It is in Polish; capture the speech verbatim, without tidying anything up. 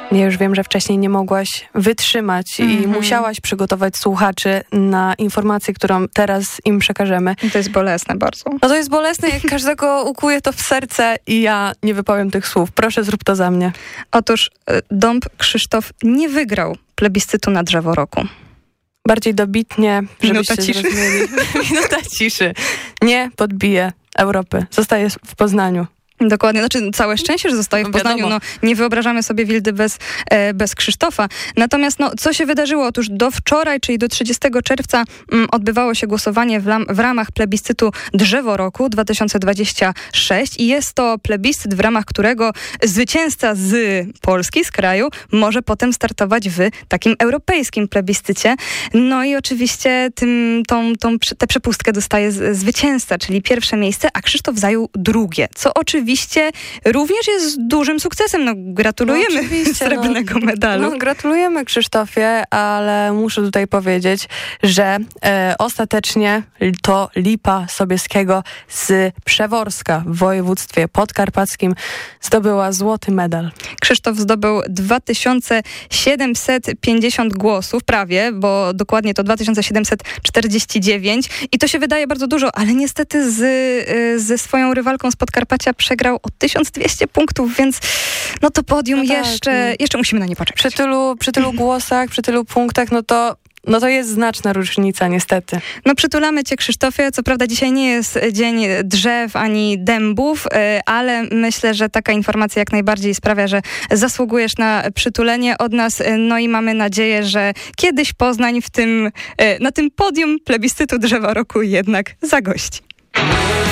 Ja już wiem, że wcześniej nie mogłaś wytrzymać mm-hmm. i musiałaś przygotować słuchaczy na informację, którą teraz im przekażemy. To jest bolesne bardzo. No to jest bolesne, jak każdego ukuje to w serce i ja nie wypowiem tych słów. Proszę, zrób to za mnie. Otóż Dąb Krzysztof nie wygrał plebiscytu na drzewo roku. Bardziej dobitnie, żebyście Minuta ciszy. zrozumieli. Minuta ciszy. Nie podbije Europy. Zostaje w Poznaniu. Dokładnie, znaczy całe szczęście, że zostaje w Poznaniu. No, nie wyobrażamy sobie Wildy bez, e, bez Krzysztofa. Natomiast no, co się wydarzyło? Otóż do wczoraj, czyli do trzydziestego czerwca m, odbywało się głosowanie w, lam, w ramach plebiscytu Drzewo Roku dwa tysiące dwudziestego szóstego i jest to plebiscyt, w ramach którego zwycięzca z Polski, z kraju, może potem startować w takim europejskim plebiscycie. No i oczywiście tym, tą, tą, tę przepustkę dostaje z, zwycięzca, czyli pierwsze miejsce, a Krzysztof zajął drugie, co oczywiście Oczywiście również jest dużym sukcesem. No, gratulujemy no, srebrnego no, medalu. No, gratulujemy Krzysztofie, ale muszę tutaj powiedzieć, że e, ostatecznie to Lipa Sobieskiego z Przeworska w województwie podkarpackim zdobyła złoty medal. Krzysztof zdobył dwa tysiące siedemset pięćdziesiąt głosów, prawie, bo dokładnie to dwa tysiące siedemset czterdzieści dziewięć i to się wydaje bardzo dużo, ale niestety z, ze swoją rywalką z Podkarpacia przegrał o tysiąc dwieście punktów, więc no to podium no tak, jeszcze, jeszcze musimy na nie poczekać. Przy tylu, przy tylu głosach, przy tylu punktach, no to No to jest znaczna różnica, niestety. No przytulamy cię, Krzysztofie. Co prawda dzisiaj nie jest dzień drzew ani dębów, ale myślę, że taka informacja jak najbardziej sprawia, że zasługujesz na przytulenie od nas. No i mamy nadzieję, że kiedyś Poznań w tym, na tym podium plebiscytu Drzewa Roku jednak zagości.